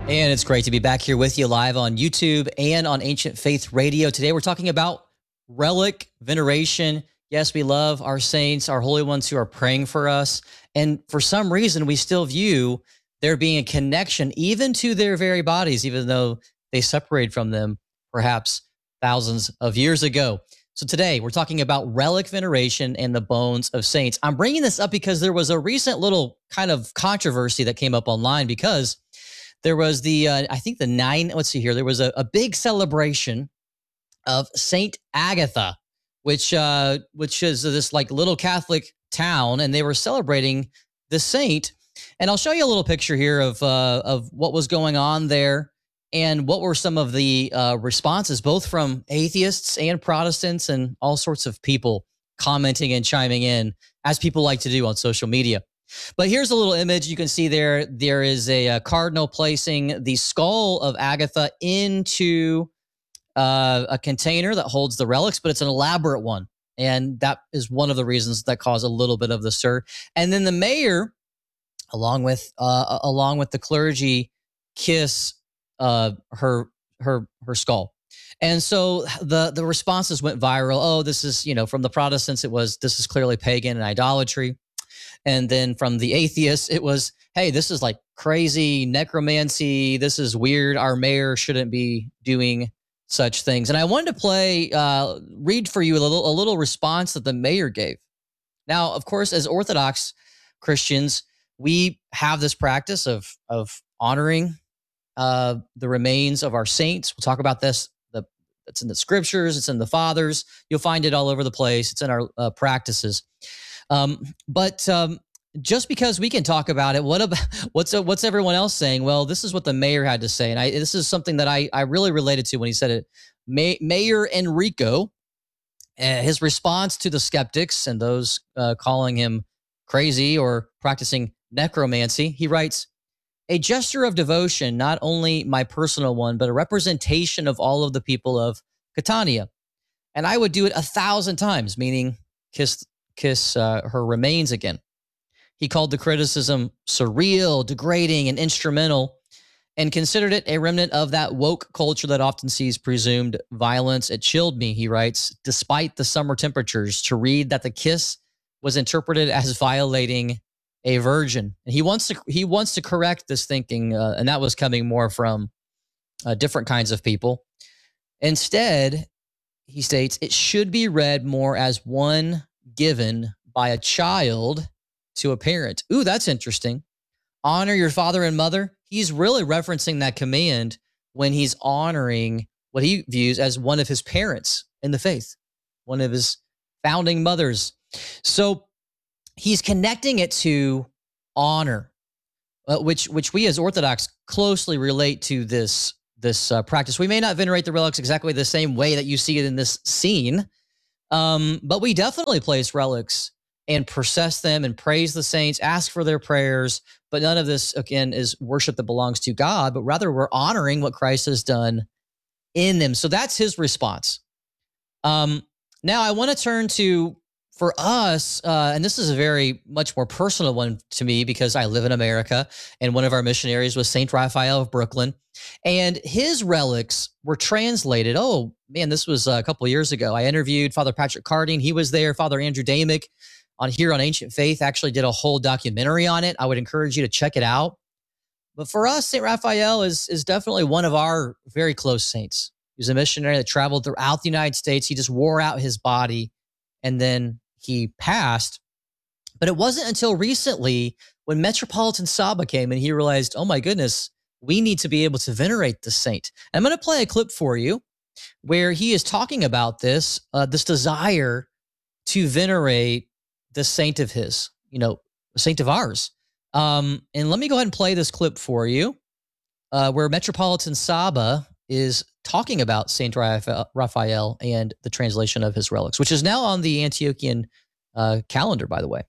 And it's great to be back here with you live on YouTube and on Ancient Faith Radio. Today we're talking about relic veneration. Yes, we love our saints, our holy ones who are praying for us. And for some reason, we still view there being a connection even to their very bodies, even though they separated from them perhaps thousands of years ago. So today we're talking about relic veneration and the bones of saints. I'm bringing this up because there was a recent little kind of controversy that came up online because there was there was a big celebration of Saint Agatha, which is this like little Catholic town, and they were celebrating the saint. And I'll show you a little picture here of what was going on there and what were some of the responses, both from atheists and Protestants and all sorts of people commenting and chiming in, as people like to do on social media. But here's a little image you can see there. There is a cardinal placing the skull of Agatha into a container that holds the relics, but it's an elaborate one. And that is one of the reasons that caused a little bit of the stir. And then the mayor, along with the clergy, kiss her skull. And so the responses went viral. Oh, this is, from the Protestants, this is clearly pagan and idolatry. And then from the atheists, it was, hey, this is like crazy necromancy. This is weird. Our mayor shouldn't be doing such things. And I wanted to read for you a little response that the mayor gave. Now, of course, as Orthodox Christians, we have this practice of honoring the remains of our saints. We'll talk about this. It's in the scriptures. It's in the fathers. You'll find it all over the place. It's in our practices. But just because we can talk about it, what's everyone else saying? Well, this is what the mayor had to say. And this is something that I really related to when he said it. Mayor Enrico, his response to the skeptics and those calling him crazy or practicing necromancy, he writes, "A gesture of devotion, not only my personal one, but a representation of all of the people of Catania. And I would do it 1,000 times," meaning kiss her remains again. He called the criticism surreal, degrading, and instrumental, and considered it a remnant of that woke culture that often sees presumed violence. "It chilled me," he writes, "despite the summer temperatures, to read that the kiss was interpreted as violating a virgin." And he wants to correct this thinking, and that was coming more from different kinds of people. Instead, he states, "it should be read more as one given by a child to a parent." Ooh, that's interesting. Honor your father and mother. He's really referencing that command when he's honoring what he views as one of his parents in the faith, one of his founding mothers. So he's connecting it to honor, which we as Orthodox closely relate to this practice. We may not venerate the relics exactly the same way that you see it in this scene, but we definitely place relics and process them and praise the saints, ask for their prayers. But none of this, again, is worship that belongs to God, but rather we're honoring what Christ has done in them. So that's his response. Now I want to turn to, for us, and this is a very much more personal one to me because I live in America, and one of our missionaries was Saint Raphael of Brooklyn, and his relics were translated. Oh man, this was a couple of years ago. I interviewed Father Patrick Carding. He was there. Father Andrew Damick on Ancient Faith actually did a whole documentary on it. I would encourage you to check it out. But for us, Saint Raphael is definitely one of our very close saints. He was a missionary that traveled throughout the United States. He just wore out his body, and then he passed. But it wasn't until recently when Metropolitan Saba came and he realized, oh my goodness, we need to be able to venerate the saint. And I'm going to play a clip for you where he is talking about this desire to venerate the saint of his, a saint of ours. And let me go ahead and play this clip for you where Metropolitan Saba is talking about Saint Raphael and the translation of his relics, which is now on the Antiochian calendar, by the way.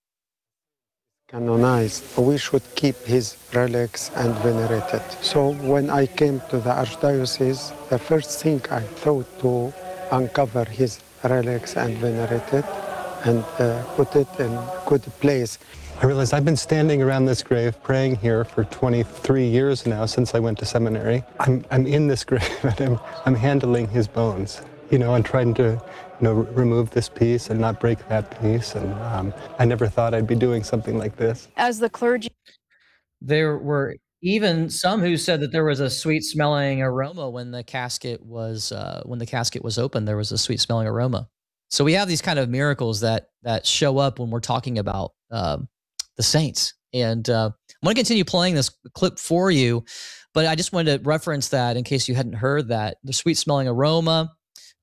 Canonized, we should keep his relics and venerate it. So when I came to the Archdiocese, the first thing I thought to uncover his relics and venerate it. and put it in good place. I realized I've been standing around this grave praying here for 23 years now since I went to seminary. I'm in this grave and I'm handling his bones, and trying to, remove this piece and not break that piece. And I never thought I'd be doing something like this. As the clergy, There were even some who said that there was a sweet smelling aroma when the casket was opened. There was a sweet smelling aroma. So we have these kind of miracles that show up when we're talking about the saints. And I'm going to continue playing this clip for you, but I just wanted to reference that in case you hadn't heard that. The sweet smelling aroma,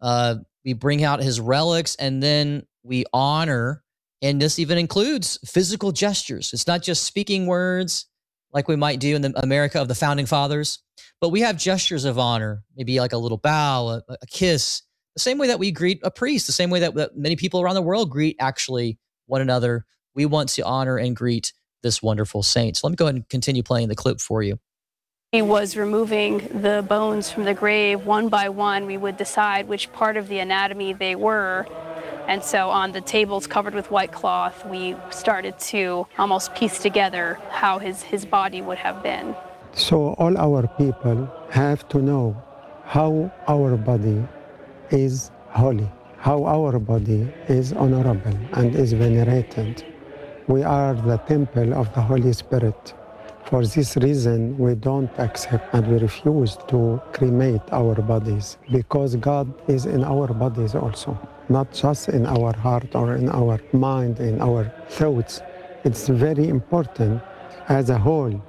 we bring out his relics, and then we honor, and this even includes physical gestures. It's not just speaking words like we might do in the America of the founding fathers, but we have gestures of honor, maybe like a little bow, a kiss, the same way that we greet a priest, the same way that many people around the world greet actually one another. We want to honor and greet this wonderful saint. So let me go ahead and continue playing the clip for you. he was removing the bones from the grave one by one. We would decide which part of the anatomy they were. And so on the tables covered with white cloth, we started to almost piece together how his body would have been. So all our people have to know how our body is holy, how our body is honorable and is venerated. We are the temple of the Holy Spirit. For this reason, we don't accept and we refuse to cremate our bodies, because God is in our bodies also, not just in our heart or in our mind, in our thoughts. It's very important as a whole,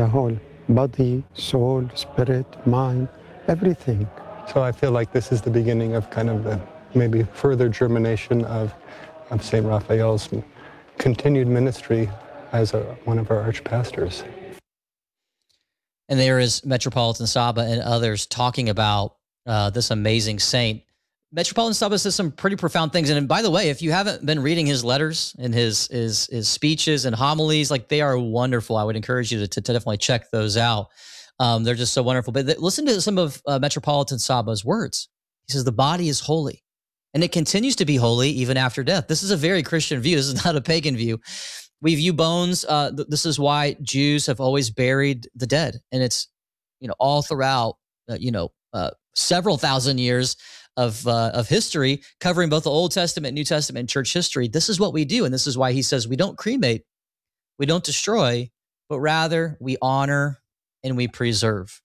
body, soul, spirit, mind, everything. So I feel like this is the beginning of kind of the maybe further germination of St. Raphael's continued ministry as one of our archpastors. And there is Metropolitan Saba and others talking about this amazing saint. Metropolitan Saba says some pretty profound things. And by the way, if you haven't been reading his letters and his speeches and homilies, like, they are wonderful. I would encourage you to definitely check those out. They're just so wonderful. But listen to some of Metropolitan Saba's words. He says, the body is holy, and it continues to be holy even after death. This is a very Christian view. This is not a pagan view. We view bones. This is why Jews have always buried the dead. And it's, all throughout, several thousand years of history, covering both the Old Testament, New Testament, and church history. This is what we do. And this is why he says we don't cremate, we don't destroy, but rather we honor and we preserve.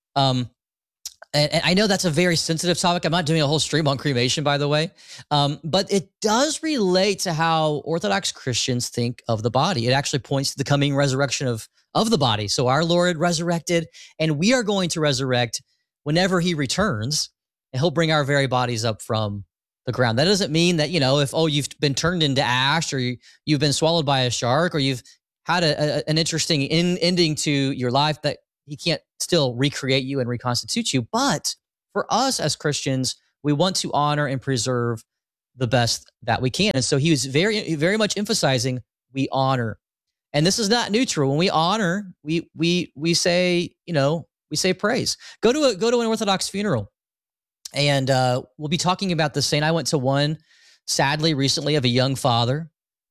And I know that's a very sensitive topic. I'm not doing a whole stream on cremation, by the way. But it does relate to how Orthodox Christians think of the body. It actually points to the coming resurrection of the body. So our Lord resurrected, and we are going to resurrect whenever he returns, and he'll bring our very bodies up from the ground. That doesn't mean that, if, you've been turned into ash, or you've been swallowed by a shark, or you've had an interesting ending to your life, that he can't still recreate you and reconstitute you. But for us as Christians, we want to honor and preserve the best that we can. And so he was very, very much emphasizing we honor. And this is not neutral. When we honor, we say, we say praise. Go to an Orthodox funeral, and we'll be talking about the saint. I went to one, sadly, recently, of a young father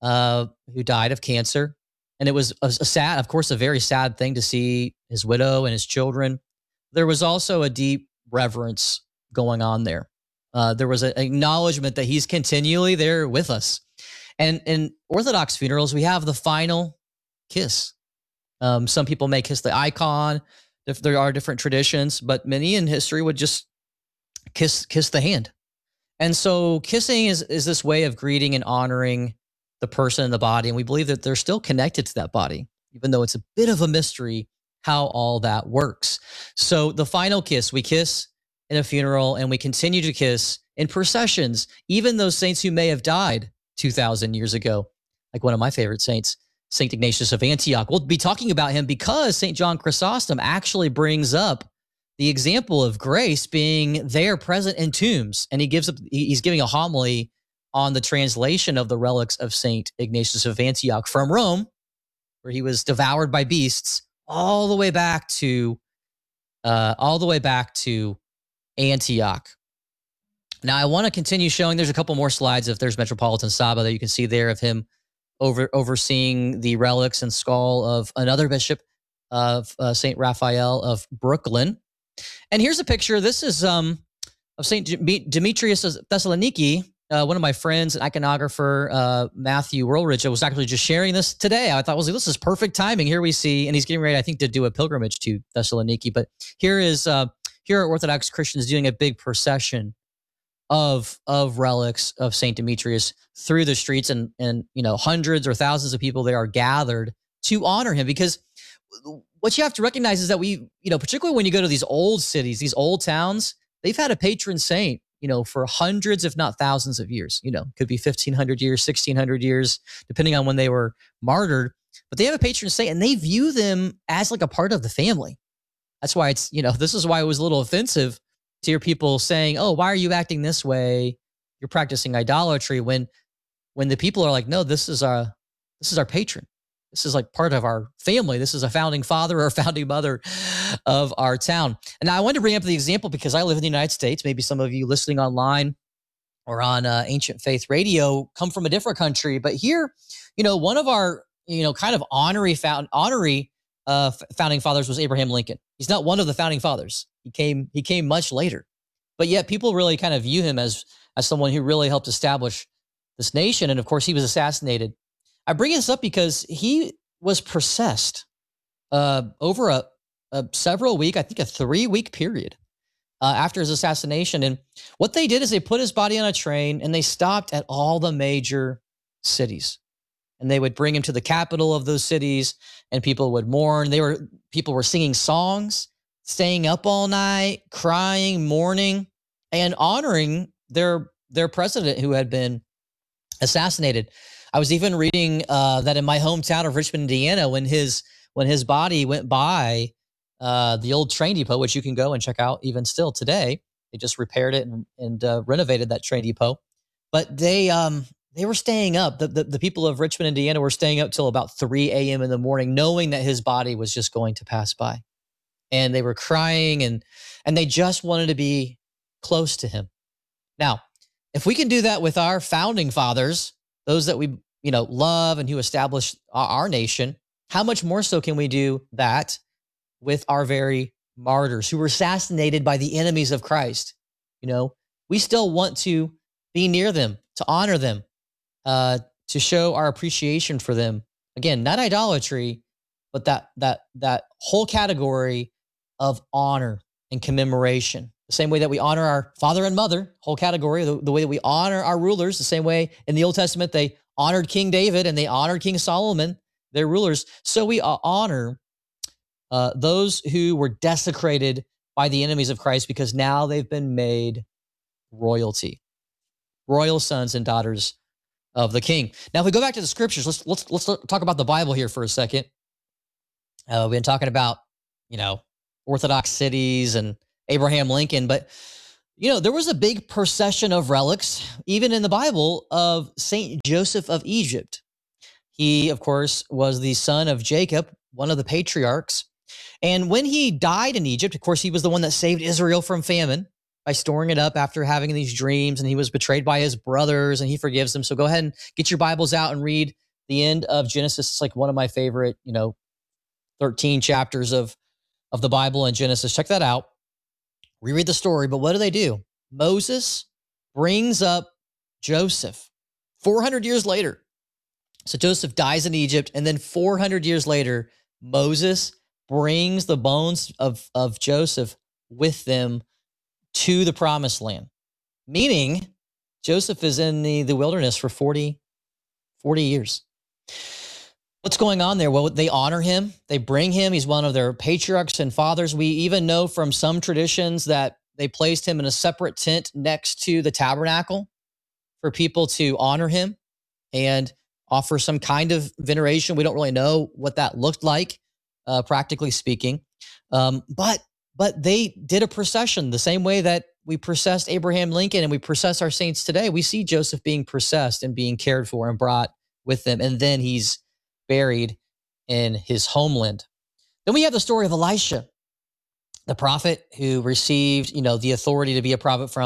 who died of cancer. And it was a very sad thing to see his widow and his children. There was also a deep reverence going on there. There was an acknowledgement that he's continually there with us. And in Orthodox funerals, we have the final kiss. Some people may kiss the icon. There are different traditions, but many in history would just kiss the hand. And so kissing is this way of greeting and honoring the person in the body. And we believe that they're still connected to that body, even though it's a bit of a mystery how all that works. So the final kiss, we kiss in a funeral, and we continue to kiss in processions, even those saints who may have died 2,000 years ago, like one of my favorite saints, St. Ignatius of Antioch. We'll be talking about him because St. John Chrysostom actually brings up the example of grace being there present in tombs. And he's giving a homily on the translation of the relics of St. Ignatius of Antioch from Rome, where he was devoured by beasts, all the way back to Antioch. Now, I want to continue showing. There's a couple more slides. If there's Metropolitan Saba that you can see there of him overseeing the relics and skull of another bishop of St. Raphael of Brooklyn. And here's a picture. This is of St. Demetrius of Thessaloniki. One of my friends, an iconographer, Matthew Whirlridge, was actually just sharing this today. I thought, well, this is perfect timing. Here we see, and he's getting ready, I think, to do a pilgrimage to Thessaloniki. But here are Orthodox Christians doing a big procession of relics of St. Demetrius through the streets, and hundreds or thousands of people there are gathered to honor him. Because what you have to recognize is that particularly when you go to these old cities, these old towns, they've had a patron saint, for hundreds, if not thousands of years. Could be 1,500 years, 1,600 years, depending on when they were martyred. But they have a patron saint, and they view them as like a part of the family. That's why it's, this is why it was a little offensive to hear people saying, "Oh, why are you acting this way? You're practicing idolatry." When the people are like, "No, this is our patron. This is like part of our family. This is a founding father or a founding mother of our town." And now I wanted to bring up the example because I live in the United States. Maybe some of you listening online or on Ancient Faith Radio come from a different country. But here, one of our, kind of honorary founding fathers was Abraham Lincoln. He's not one of the founding fathers. He came much later. But yet people really kind of view him as someone who really helped establish this nation. And of course, he was assassinated. I bring this up because he was processed over a several week, I think a 3-week period after his assassination. And what they did is they put his body on a train and they stopped at all the major cities. And they would bring him to the capital of those cities, and people would mourn. People were singing songs, staying up all night, crying, mourning, and honoring their president who had been assassinated. I was even reading that in my hometown of Richmond, Indiana, when his body went by the old train depot, which you can go and check out even still today. They just repaired it and renovated that train depot. But they were staying up. The people of Richmond, Indiana were staying up till about 3 a.m. in the morning, knowing that his body was just going to pass by. And they were crying and they just wanted to be close to him. Now, if we can do that with our founding fathers, those that we love and who established our nation, how much more so can we do that with our very martyrs who were assassinated by the enemies of Christ? We still want to be near them, to honor them, to show our appreciation for them. Again, not idolatry, but that whole category of honor and commemoration. The same way that we honor our father and mother, whole category, the way that we honor our rulers, the same way in the Old Testament they honored King David and they honored King Solomon, their rulers. So we honor those who were desecrated by the enemies of Christ, because now they've been made royalty, royal sons and daughters of the King. Now, if we go back to the scriptures, let's talk about the Bible here for a second. We've been talking about, Orthodox cities and Abraham Lincoln, but there was a big procession of relics, even in the Bible, of Saint Joseph of Egypt. He, of course, was the son of Jacob, one of the patriarchs. And when he died in Egypt, of course, he was the one that saved Israel from famine by storing it up after having these dreams. And he was betrayed by his brothers, and he forgives them. So go ahead and get your Bibles out and read the end of Genesis. It's like one of my favorite, 13 chapters of the Bible in Genesis. Check that out. Reread the story. But what do? Moses brings up Joseph 400 years later. So Joseph dies in Egypt, and then 400 years later, Moses brings the bones of Joseph with them to the promised land. Meaning, Joseph is in the wilderness for 40 years. What's going on there? Well, they honor him. They bring him. He's one of their patriarchs and fathers. We even know from some traditions that they placed him in a separate tent next to the tabernacle for people to honor him and offer some kind of veneration. We don't really know what that looked like, practically speaking. But they did a procession the same way that we processed Abraham Lincoln and we process our saints today. We see Joseph being processed and being cared for and brought with them. And then he's buried in his homeland. Then we have the story of Elisha, the prophet who received, the authority to be a prophet from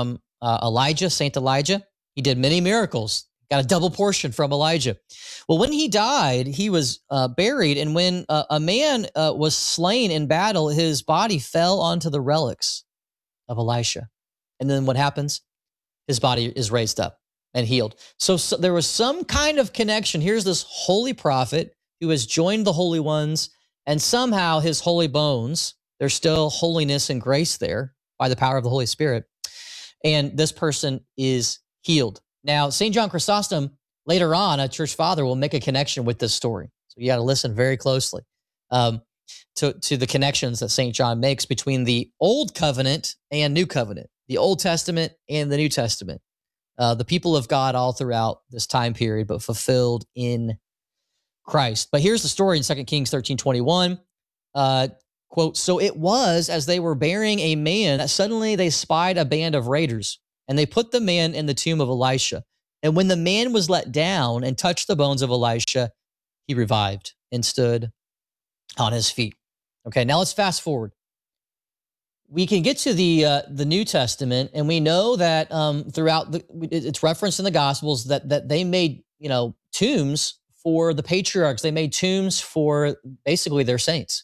Elijah, Saint Elijah. He did many miracles, got a double portion from Elijah. Well, when he died, he was buried, and when a man was slain in battle, his body fell onto the relics of Elisha. And then what happens? His body is raised up and healed. So there was some kind of connection. Here's this holy prophet who has joined the holy ones, and somehow his holy bones, there's still holiness and grace there by the power of the Holy Spirit. And this person is healed. Now, St. John Chrysostom, later on, a church father, will make a connection with this story. So you got to listen very closely to the connections that St. John makes between the Old Covenant and New Covenant, the Old Testament and the New Testament, the people of God all throughout this time period, but fulfilled in Christ. But here's the story in 2 Kings 13:21. Quote, "So it was as they were burying a man that suddenly they spied a band of raiders, and they put the man in the tomb of Elisha. And when the man was let down and touched the bones of Elisha, he revived and stood on his feet." Okay, now let's fast forward. We can get to the New Testament, and we know that throughout it's referenced in the Gospels that they made tombs for the patriarchs. They made tombs for basically their saints.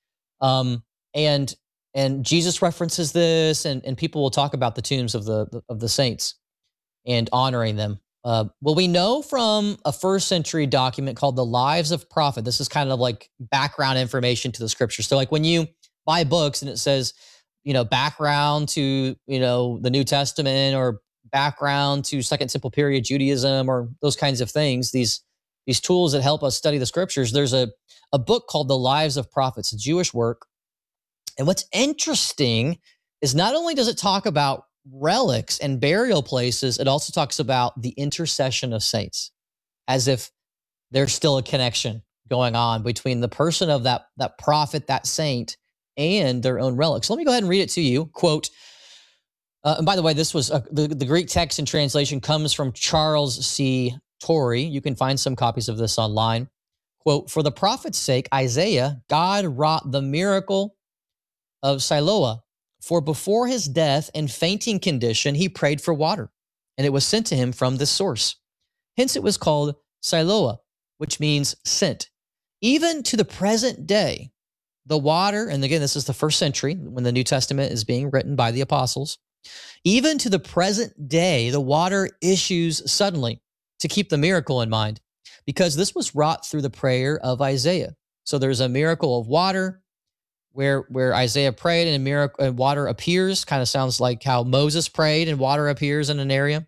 And Jesus references this, and people will talk about the tombs of the saints and honoring them. Well, we know from a first century document called the Lives of Prophet. This is kind of like background information to the scriptures. So like when you buy books and it says, background to, the New Testament, or background to Second Temple period Judaism, or those kinds of things, these tools that help us study the scriptures, there's a book called the Lives of Prophets, a Jewish work. And what's interesting is not only does it talk about relics and burial places, it also talks about the intercession of saints, as if there's still a connection going on between the person of that prophet, that saint, and their own relics. Let me go ahead and read it to you. Quote, and by the way, this was the Greek text and translation comes from Charles C. Torrey. You can find some copies of this online. Quote, "For the prophet's sake, Isaiah, God wrought the miracle of Siloah. For before his death and fainting condition, he prayed for water, and it was sent to him from this source. Hence it was called Siloah, which means sent. Even to the present day, the water," and again, this is the first century when the New Testament is being written by the apostles, "even to the present day, the water issues suddenly to keep the miracle in mind, because this was wrought through the prayer of Isaiah." So there's a miracle of water where Isaiah prayed and a miracle and water appears. Kind of sounds like how Moses prayed and water appears in an area.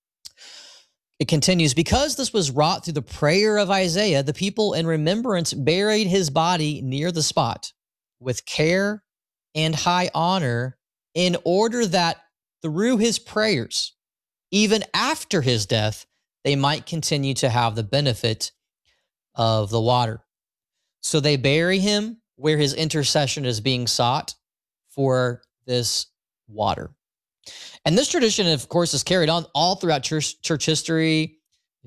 It continues, "Because this was wrought through the prayer of Isaiah, the people in remembrance buried his body near the spot with care and high honor, in order that through his prayers, even after his death, they might continue to have the benefit of the water." So they bury him where his intercession is being sought for this water. And this tradition, of course, is carried on all throughout church history.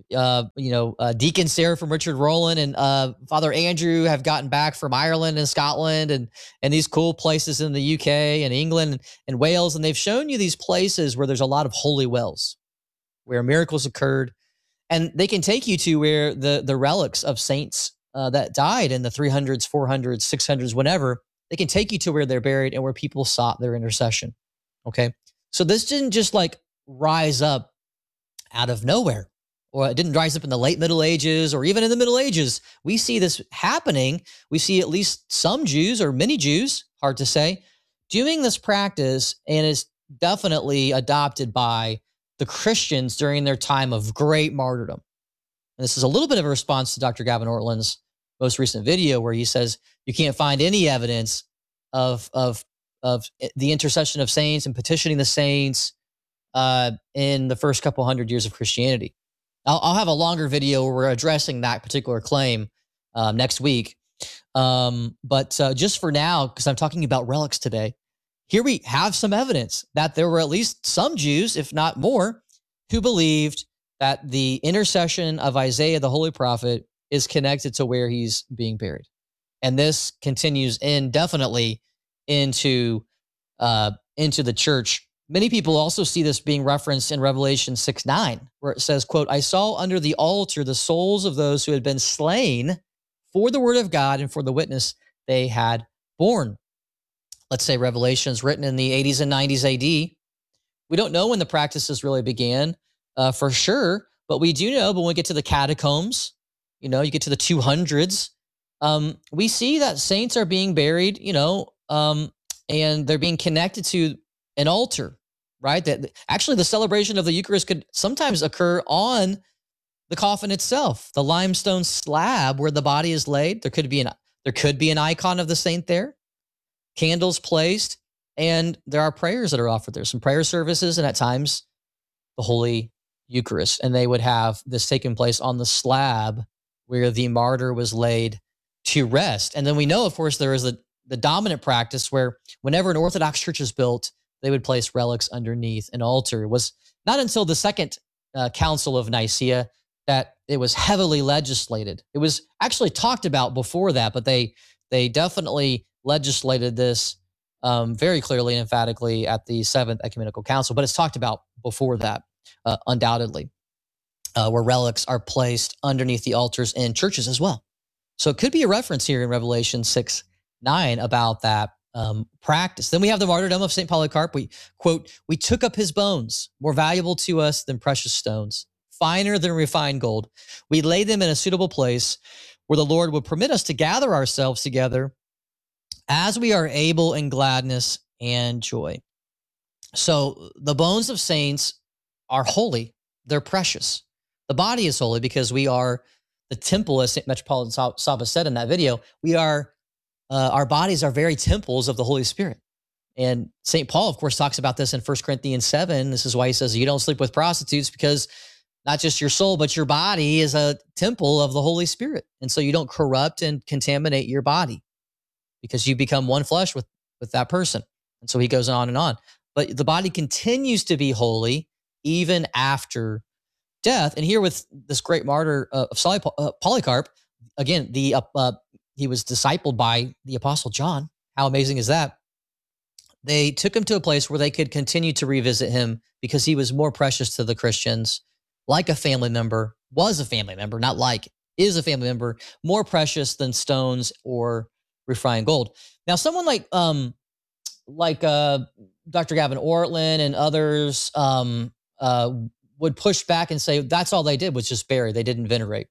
Deacon Sarah from Richard Rowland and Father Andrew have gotten back from Ireland and Scotland and these cool places in the UK and England and Wales. And they've shown you these places where there's a lot of holy wells, where miracles occurred. And they can take you to where the relics of saints that died in the 300s, 400s, 600s, whenever, they can take you to where they're buried and where people sought their intercession. Okay. So this didn't just like rise up out of nowhere, or it didn't rise up in the late Middle Ages or even in the Middle Ages. We see this happening. We see at least some Jews, or many Jews, hard to say, doing this practice, and it's definitely adopted by the Christians during their time of great martyrdom. And this is a little bit of a response to Dr. Gavin Ortland's most recent video, where he says you can't find any evidence of the intercession of saints and petitioning the saints in the first couple hundred years of Christianity. I'll have a longer video where we're addressing that particular claim next week. But just for now, because I'm talking about relics today, here we have some evidence that there were at least some Jews, if not more, who believed that the intercession of Isaiah, the holy prophet, is connected to where he's being buried. And this continues indefinitely into the church Many people also see this being referenced in Revelation 6:9, where it says, quote, I saw under the altar the souls of those who had been slain for the word of God and for the witness they had borne. Let's say Revelation is written in the 80s and 90s AD. We don't know when the practices really began for sure, but we do know, but when we get to the catacombs, you get to the 200s, we see that saints are being buried, and they're being connected to an altar, right? That actually the celebration of the Eucharist could sometimes occur on the coffin itself, the limestone slab where the body is laid. There could be an icon of the saint there, candles placed, and there are prayers that are offered there, some prayer services, and at times the Holy Eucharist. And they would have this taking place on the slab where the martyr was laid to rest. And then we know, of course, there is the dominant practice where whenever an Orthodox church is built, they would place relics underneath an altar. It was not until the Second Council of Nicaea that it was heavily legislated. It was actually talked about before that, but they definitely legislated this very clearly and emphatically at the Seventh Ecumenical Council, but it's talked about before that, undoubtedly, where relics are placed underneath the altars in churches as well. So it could be a reference here in Revelation 6:9 about that practice. Then we have the martyrdom of St. Polycarp. We took up his bones, more valuable to us than precious stones, finer than refined gold. We laid them in a suitable place where the Lord would permit us to gather ourselves together as we are able in gladness and joy. So the bones of saints are holy. They're precious. The body is holy because we are the temple, as St. Metropolitan Saba said in that video. We are, our bodies are very temples of the Holy Spirit. And St. Paul, of course, talks about this in 1 Corinthians 7. This is why he says you don't sleep with prostitutes, because not just your soul, but your body is a temple of the Holy Spirit. And so you don't corrupt and contaminate your body because you become one flesh with that person. And so he goes on and on. But the body continues to be holy even after death. And here with this great martyr of Polycarp, again, he was discipled by the Apostle John. How amazing is that? They took him to a place where they could continue to revisit him because he was more precious to the Christians, like a family member, was a family member, not like, is a family member, more precious than stones or refined gold. Now, someone like Dr. Gavin Ortlund and others would push back and say that's all they did was just bury. They didn't venerate.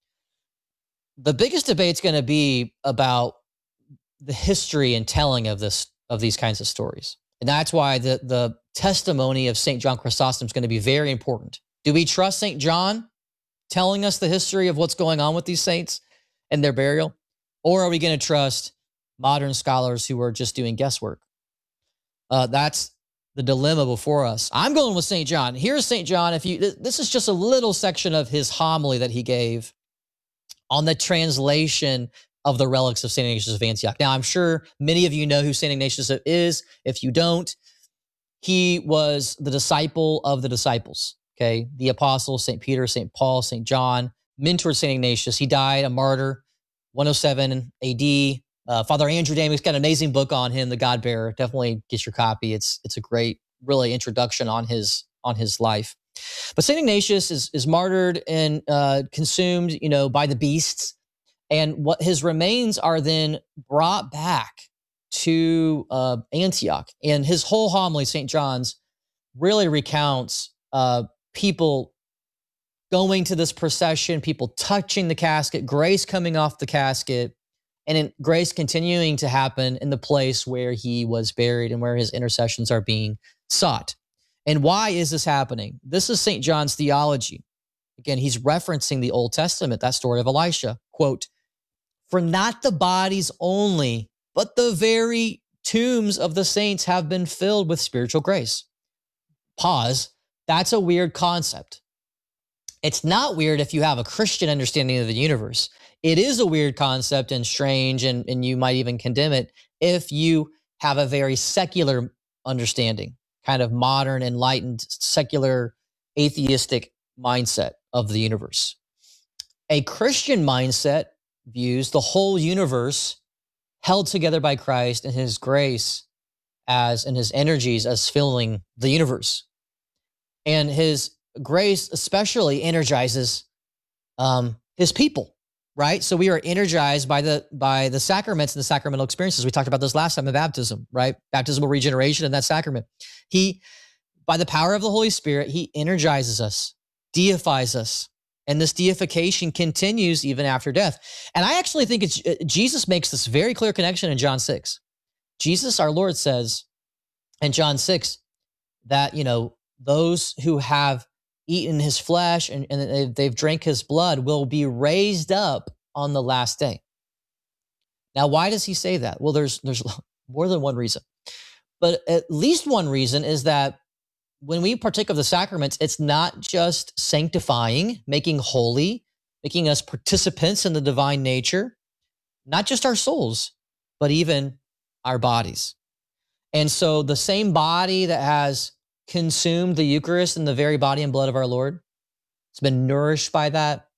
The biggest debate's going to be about the history and telling of these kinds of stories. And that's why the testimony of St. John Chrysostom is going to be very important. Do we trust St. John telling us the history of what's going on with these saints and their burial? Or are we going to trust modern scholars who are just doing guesswork? That's the dilemma before us. I'm going with St. John. Here's St. John. This is just a little section of his homily that he gave on the translation of the relics of St. Ignatius of Antioch. Now, I'm sure many of you know who St. Ignatius is. If you don't, he was the disciple of the disciples, okay? The apostles, St. Peter, St. Paul, St. John, mentored St. Ignatius. He died a martyr, 107 AD. Father Andrew Damick's got an amazing book on him, The God Bearer. Definitely get your copy. It's a great, really introduction on his life. But St. Ignatius is martyred and consumed, by the beasts. And what his remains are then brought back to Antioch. And his whole homily, St. John's, really recounts people going to this procession, people touching the casket, grace coming off the casket, and grace continuing to happen in the place where he was buried and where his intercessions are being sought. And why is this happening? This is St. John's theology. Again, he's referencing the Old Testament, that story of Elisha. Quote, "For not the bodies only, but the very tombs of the saints have been filled with spiritual grace." Pause. That's a weird concept. It's not weird if you have a Christian understanding of the universe. It is a weird concept and strange, and you might even condemn it if you have a very secular understanding, kind of modern, enlightened, secular, atheistic mindset of the universe. A Christian mindset views the whole universe held together by Christ and his grace and his energies as filling the universe. And his grace especially energizes his people, right? So we are energized by the sacraments and the sacramental experiences. We talked about this last time in baptism, right? Baptismal regeneration and that sacrament. He, by the power of the Holy Spirit, he energizes us, deifies us. And this deification continues even after death. And I actually think Jesus makes this very clear connection in John 6. Jesus, our Lord, says in John 6 that, those who have eaten his flesh and they've drank his blood will be raised up on the last day. Now, why does he say that? Well, there's more than one reason. But at least one reason is that when we partake of the sacraments, it's not just sanctifying, making holy, making us participants in the divine nature, not just our souls, but even our bodies. And so the same body that has consumed the Eucharist and the very body and blood of our Lord, it's been nourished by that.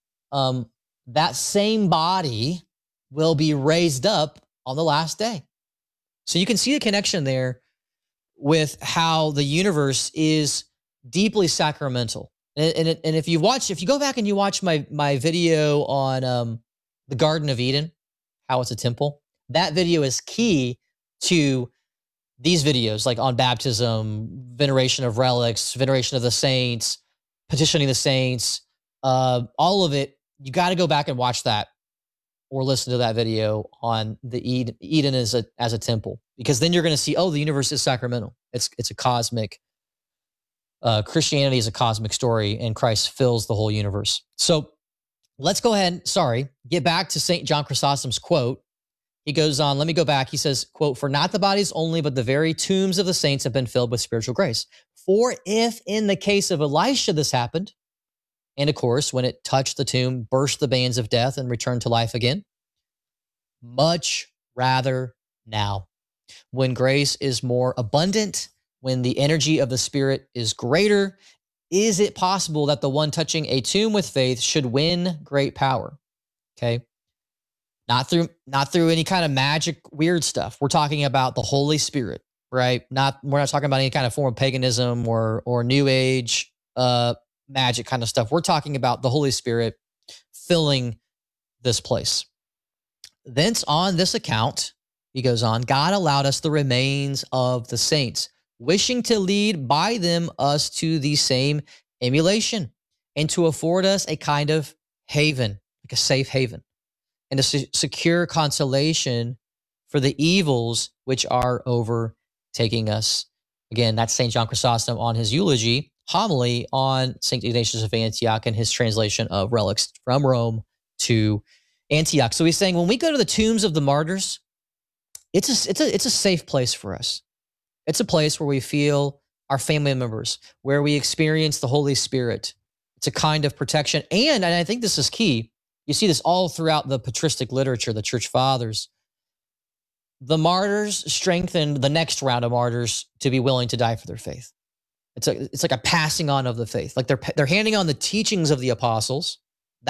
That same body will be raised up on the last day. So you can see the connection there with how the universe is deeply sacramental. And if you go back and you watch my video on the Garden of Eden, how it's a temple, that video is key to these videos, like on baptism, veneration of relics, veneration of the saints, petitioning the saints, all of it. You got to go back and watch that or listen to that video on the Eden as a temple, because then you're going to see, the universe is sacramental. It's a cosmic, Christianity is a cosmic story, and Christ fills the whole universe. So let's go ahead, get back to St. John Chrysostom's quote. He goes on, let me go back. He says, quote, "For not the bodies only, but the very tombs of the saints have been filled with spiritual grace. For if in the case of Elisha this happened, and of course, when it touched the tomb, burst the bands of death and returned to life again, much rather now, when grace is more abundant, when the energy of the Spirit is greater, is it possible that the one touching a tomb with faith should win great power?" Okay. Not through any kind of magic, weird stuff. We're talking about the Holy Spirit, right? We're not talking about any kind of form of paganism or New Age magic kind of stuff. We're talking about the Holy Spirit filling this place. "Thence on this account," he goes on, "God allowed us the remains of the saints, wishing to lead by them us to the same emulation, and to afford us a kind of haven, like a safe haven, and to secure consolation for the evils which are overtaking us." Again, that's St. John Chrysostom on his eulogy homily on St. Ignatius of Antioch and his translation of relics from Rome to Antioch. So he's saying when we go to the tombs of the martyrs, it's a safe place for us. It's a place where we feel our family members, where we experience the Holy Spirit. It's a kind of protection. And I think this is key. You see this all throughout the patristic literature, the church fathers. The martyrs strengthened the next round of martyrs to be willing to die for their faith. It's like a passing on of the faith. Like they're handing on the teachings of the apostles,